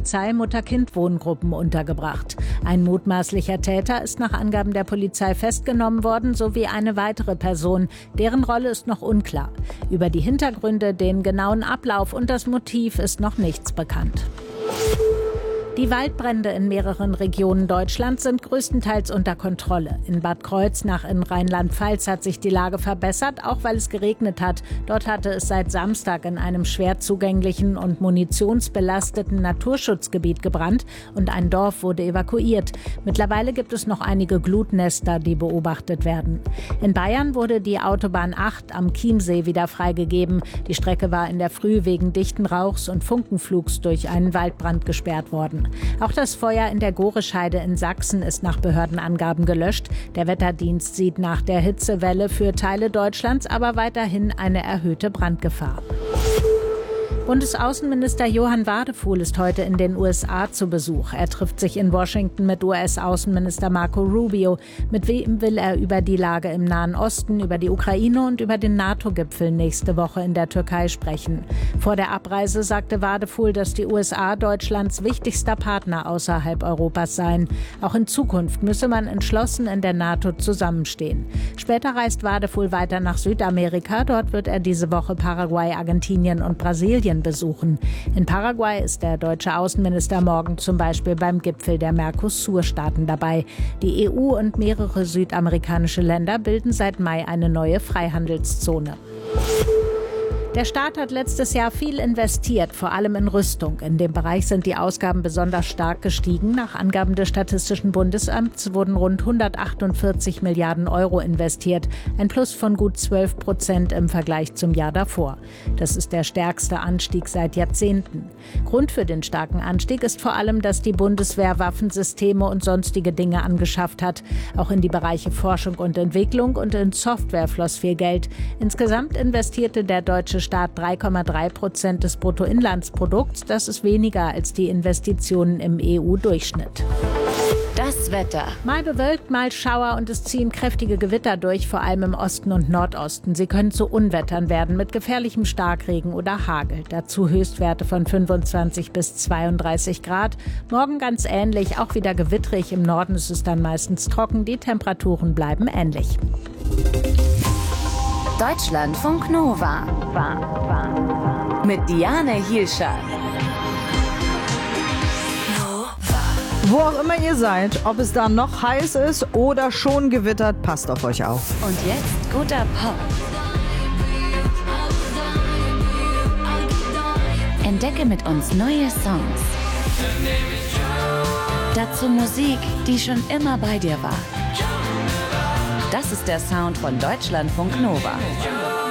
Polizei Mutter-Kind-Wohngruppen untergebracht. Ein mutmaßlicher Täter ist nach Angaben der Polizei festgenommen worden, sowie eine weitere Person. Deren Rolle ist noch unklar. Über die Hintergründe, den genauen Ablauf und das Motiv ist noch nichts bekannt. Die Waldbrände in mehreren Regionen Deutschlands sind größtenteils unter Kontrolle. In Bad Kreuznach in Rheinland-Pfalz hat sich die Lage verbessert, auch weil es geregnet hat. Dort hatte es seit Samstag in einem schwer zugänglichen und munitionsbelasteten Naturschutzgebiet gebrannt und ein Dorf wurde evakuiert. Mittlerweile gibt es noch einige Glutnester, die beobachtet werden. In Bayern wurde die Autobahn 8 am Chiemsee wieder freigegeben. Die Strecke war in der Früh wegen dichten Rauchs und Funkenflugs durch einen Waldbrand gesperrt worden. Auch das Feuer in der Gorescheide in Sachsen ist nach Behördenangaben gelöscht. Der Wetterdienst sieht nach der Hitzewelle für Teile Deutschlands aber weiterhin eine erhöhte Brandgefahr. Bundesaußenminister Johann Wadefuhl ist heute in den USA zu Besuch. Er trifft sich in Washington mit US-Außenminister Marco Rubio. Mit wem will er über die Lage im Nahen Osten, über die Ukraine und über den NATO-Gipfel nächste Woche in der Türkei sprechen. Vor der Abreise sagte Wadefuhl, dass die USA Deutschlands wichtigster Partner außerhalb Europas seien. Auch in Zukunft müsse man entschlossen in der NATO zusammenstehen. Später reist Wadefuhl weiter nach Südamerika. Dort wird er diese Woche Paraguay, Argentinien und Brasilien besuchen. In Paraguay ist der deutsche Außenminister morgen zum Beispiel beim Gipfel der Mercosur-Staaten dabei. Die EU und mehrere südamerikanische Länder bilden seit Mai eine neue Freihandelszone. Der Staat hat letztes Jahr viel investiert, vor allem in Rüstung. In dem Bereich sind die Ausgaben besonders stark gestiegen. Nach Angaben des Statistischen Bundesamts wurden rund 148 Milliarden Euro investiert. Ein Plus von gut 12% im Vergleich zum Jahr davor. Das ist der stärkste Anstieg seit Jahrzehnten. Grund für den starken Anstieg ist vor allem, dass die Bundeswehr Waffensysteme und sonstige Dinge angeschafft hat. Auch in die Bereiche Forschung und Entwicklung und in Software floss viel Geld. Insgesamt investierte der deutsche Staat 3,3% des Bruttoinlandsprodukts. Das ist weniger als die Investitionen im EU-Durchschnitt. Das Wetter. Mal bewölkt, mal Schauer und es ziehen kräftige Gewitter durch, vor allem im Osten und Nordosten. Sie können zu Unwettern werden mit gefährlichem Starkregen oder Hagel. Dazu Höchstwerte von 25 bis 32 Grad. Morgen ganz ähnlich, auch wieder gewittrig. Im Norden ist es dann meistens trocken. Die Temperaturen bleiben ähnlich. Deutschlandfunk Nova. Mit Diane Hielscher. Wo auch immer ihr seid, ob es da noch heiß ist oder schon gewittert, passt auf euch auf. Und jetzt guter Pop. Entdecke mit uns neue Songs. Dazu Musik, die schon immer bei dir war. Das ist der Sound von Deutschlandfunk Nova.